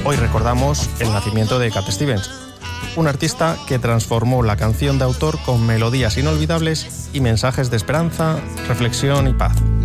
Hoy recordamos el nacimiento de Cat Stevens, un artista que transformó la canción de autor con melodías inolvidables y mensajes de esperanza, reflexión y paz.